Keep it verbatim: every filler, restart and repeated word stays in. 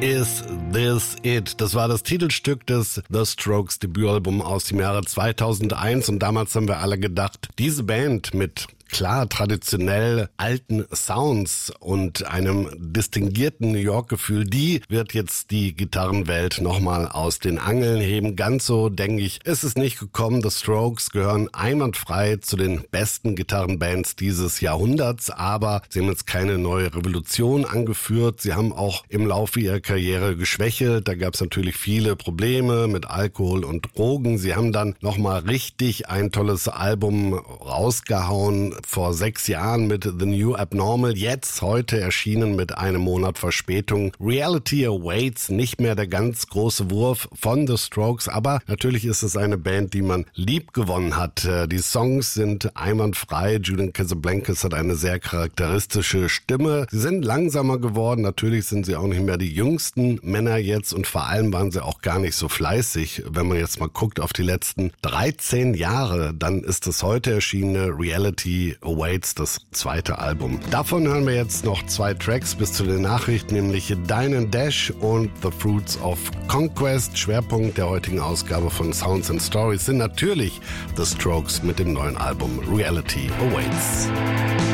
Is This It? Das war das Titelstück des The Strokes Debütalbum aus dem Jahre zweitausendeins und damals haben wir alle gedacht, diese Band mit klar traditionell alten Sounds und einem distinguierten New York-Gefühl, die wird jetzt die Gitarrenwelt nochmal aus den Angeln heben. Ganz so, denke ich, ist es nicht gekommen. The Strokes gehören einwandfrei zu den besten Gitarrenbands dieses Jahrhunderts, aber sie haben jetzt keine neue Revolution angeführt. Sie haben auch im Laufe ihrer Karriere geschwächelt. Da gab es natürlich viele Probleme mit Alkohol und Drogen. Sie haben dann nochmal richtig ein tolles Album rausgehauen, vor sechs Jahren mit The New Abnormal, jetzt heute erschienen mit einem Monat Verspätung. Reality Awaits, nicht mehr der ganz große Wurf von The Strokes, aber natürlich ist es eine Band, die man lieb gewonnen hat. Die Songs sind einwandfrei, Julian Casablancas hat eine sehr charakteristische Stimme. Sie sind langsamer geworden, natürlich sind sie auch nicht mehr die jüngsten Männer jetzt und vor allem waren sie auch gar nicht so fleißig. Wenn man jetzt mal guckt auf die letzten dreizehn Jahre, dann ist das heute erschienene Reality Awaits, das zweite Album. Davon hören wir jetzt noch zwei Tracks bis zu den Nachrichten, nämlich Dine and Dash und The Fruits of Conquest. Schwerpunkt der heutigen Ausgabe von Sounds and Stories sind natürlich The Strokes mit dem neuen Album Reality Awaits.